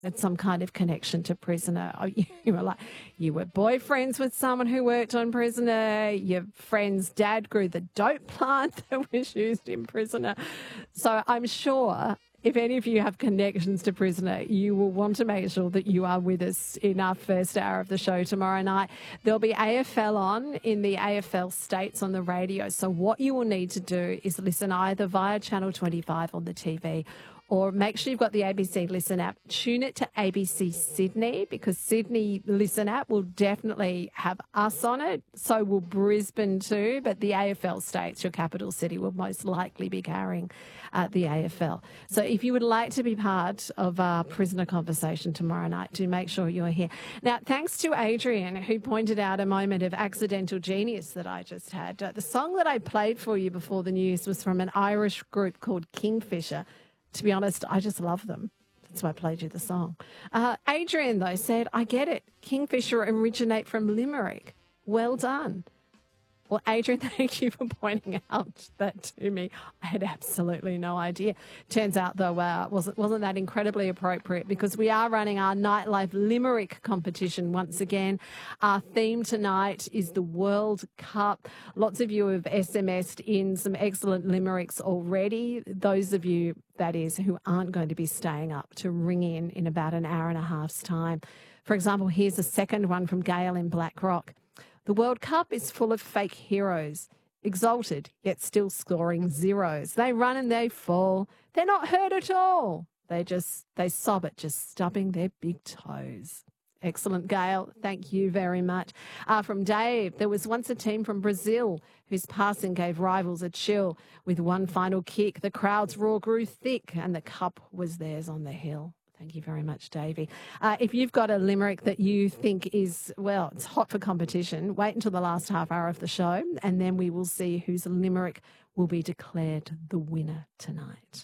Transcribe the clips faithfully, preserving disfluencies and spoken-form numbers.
It's some kind of connection to Prisoner. Oh, you, you were like, you were boyfriends with someone who worked on Prisoner. Your friend's dad grew the dope plant that was used in Prisoner. So I'm sure if any of you have connections to Prisoner, you will want to make sure that you are with us in our first hour of the show tomorrow night. There'll be A F L on in the A F L states on the radio. So what you will need to do is listen either via Channel twenty-five on the T V, or make sure you've got the A B C Listen app. Tune it to A B C Sydney, because Sydney Listen app will definitely have us on it. So will Brisbane too. But the A F L states, your capital city, will most likely be carrying uh, the A F L. So if you would like to be part of our Prisoner conversation tomorrow night, do make sure you're here. Now, thanks to Adrian, who pointed out a moment of accidental genius that I just had. Uh, the song that I played for you before the news was from an Irish group called Kingfisher. To be honest, I just love them. That's why I played you the song. Uh, Adrian, though, said, I get it. Kingfisher originate from Limerick. Well done. Well, Adrian, thank you for pointing out that to me. I had absolutely no idea. Turns out, though, uh, wasn't, wasn't that incredibly appropriate, because we are running our Nightlife Limerick competition once again. Our theme tonight is the World Cup. Lots of you have S M S'd in some excellent limericks already. Those of you, that is, who aren't going to be staying up to ring in in about an hour and a half's time. For example, here's a second one from Gail in Blackrock. The World Cup is full of fake heroes, exalted yet still scoring zeros. They run and they fall. They're not hurt at all. They just, they sob at just stubbing their big toes. Excellent, Gail. Thank you very much. Uh, from Dave, there was once a team from Brazil whose passing gave rivals a chill. With one final kick, the crowd's roar grew thick and the cup was theirs on the hill. Thank you very much, Davey. Uh, if you've got a limerick that you think is, well, it's hot for competition, wait until the last half hour of the show, and then we will see whose limerick will be declared the winner tonight.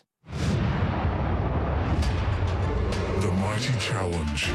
The Mighty Challenge.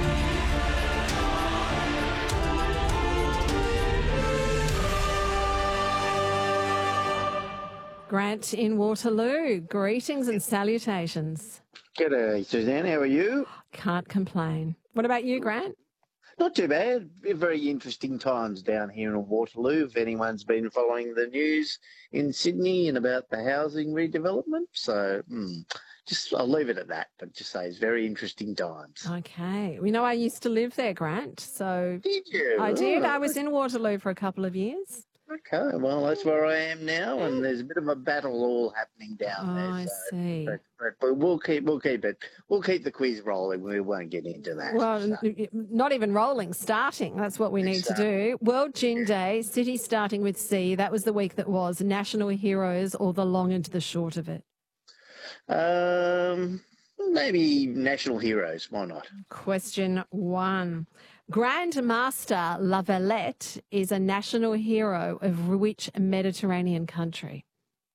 Grant in Waterloo, greetings and salutations. G'day, Suzanne. How are you? Can't complain. What about you, Grant? Not too bad. Very interesting times down here in Waterloo, if anyone's been following the news in Sydney and about the housing redevelopment. So mm, just I'll leave it at that, but just say it's very interesting times. Okay. We know I used to live there, Grant. So Did you? I did. Oh. I was in Waterloo for a couple of years. Okay, well, that's where I am now, and there's a bit of a battle all happening down Oh, there. I so, see. But, but, but we'll keep we'll keep it we'll keep the quiz rolling. We won't get into that. Well, so. n- not even rolling, starting. That's what we need to do. World Gin Day, city starting with C. That was the week that was. National Heroes, or the long and the short of it? Um, maybe national heroes. Why not? Question one. Grandmaster Lavalette is a national hero of which Mediterranean country?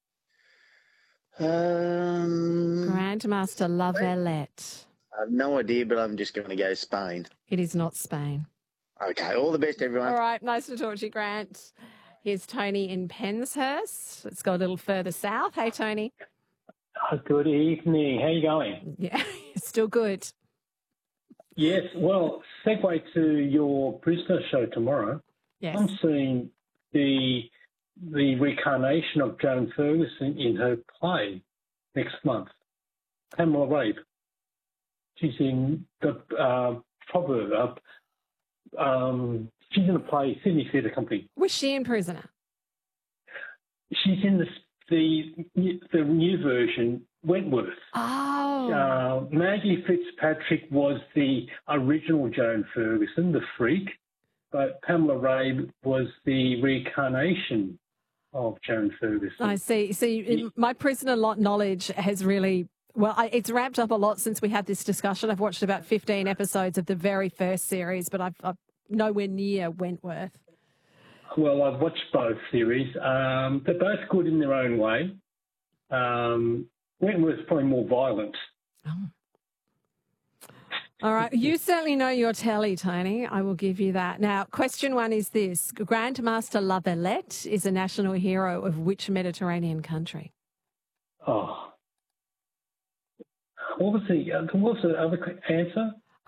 Um, Grandmaster Lavalette. I have no idea, but I'm just going to go Spain. It is not Spain. Okay, all the best, everyone. All right, nice to talk to you, Grant. Here's Tony in Penshurst. Let's go a little further south. Hey, Tony. Oh, good evening. How are you going? Yeah, still good. Yes, well, segue to your Prisoner show tomorrow. Yes. I'm seeing the the reincarnation of Joan Ferguson in her play next month, Pamela Rabe. She's in the uh, proverb. Um, she's in a play, Sydney Theatre Company. Was she in Prisoner? She's in the the the new version, Wentworth. Oh. Uh, Maggie Fitzpatrick was the original Joan Ferguson, the freak, but Pamela Rabe was the reincarnation of Joan Ferguson. I see. See, Yeah. my Prisoner lot knowledge has really, well, I, it's ramped up a lot since we had this discussion. I've watched about fifteen episodes of the very first series, but I've, I've nowhere near Wentworth. Well, I've watched both series. Um, they're both good in their own way. Um, Wentworth's probably more violent. Oh. All right. You certainly know your telly, Tony. I will give you that. Now, question one is this. Grandmaster Lavalette is a national hero of which Mediterranean country? Oh. What was the, uh, what was the other answer?